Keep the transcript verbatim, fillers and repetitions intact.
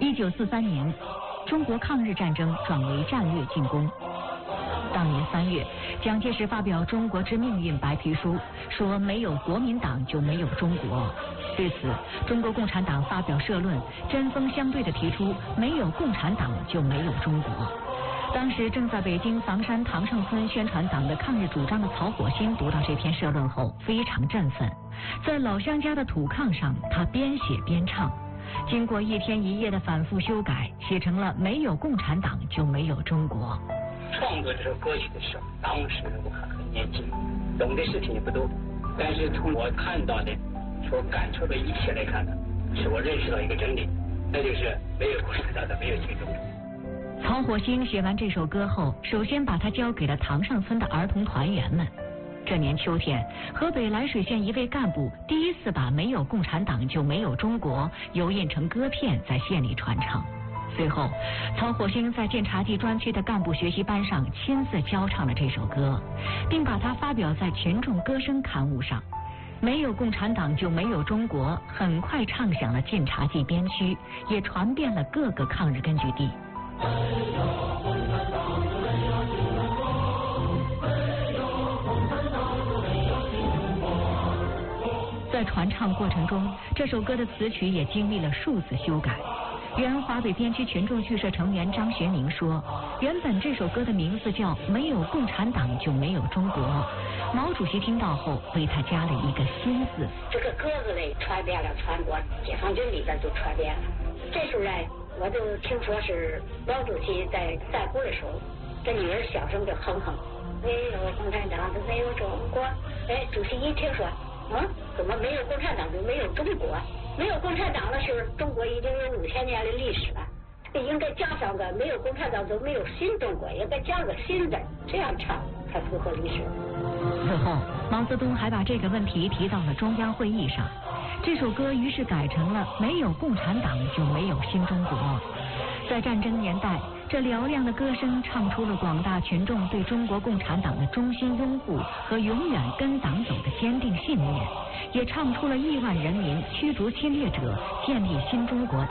一九四三年，中国抗日战争转为战略进攻。当年三月，蒋介石发表《中国之命运》白皮书，说没有国民党就没有中国。对此，中国共产党发表社论，针锋相对地提出没有共产党就没有中国。当时正在北京房山唐胜村宣传党的抗日主张的曹火星读到这篇社论后非常振奋，在老乡家的土炕上，他边写边唱。经过一天一夜的反复修改，写成了没有共产党就没有中国。 创作这首歌曲的时候，当时我还很年轻，懂的事情也不多，但是从我看到的、所感触的一切来看呢，使我认识到一个真理，那就是没有共产党的没有新中国。 曹火星写完这首歌后，首先把它交给了唐胜村的儿童团员们。这年秋天，河北涞水县一位干部第一次把没有共产党就没有中国油印成歌片在县里传唱。随后，曹火星在晋察冀专区的干部学习班上亲自教唱了这首歌，并把它发表在群众歌声刊物上。没有共产党就没有中国很快唱响了晋察冀边区，也传遍了各个抗日根据地。在传唱过程中，这首歌的词曲也经历了数次修改。原华北边区群众剧社成员张学明说，原本这首歌的名字叫《没有共产党就没有中国》，毛主席听到后为他加了一个新字。 这个歌字嘞传遍了全国，解放军里边就传遍了。这时候呢，我就听说是毛主席在散步的时候，这女儿小声就哼哼，没有共产党就没有中国。哎，主席一听说，嗯，怎么没有共产党就没有中国？没有共产党的时候，中国已经有五千年的历史了。这应该加上个没有共产党就没有新中国，应该加个新字，这样唱才符合历史。 此后，毛泽东还把这个问题提到了中央会议上。这首歌于是改成了没有共产党就没有新中国。在战争年代，这嘹亮的歌声唱出了广大群众对中国共产党的衷心拥护和永远跟党走的坚定信念，也唱出了亿万人民驱逐侵略者、建立新中国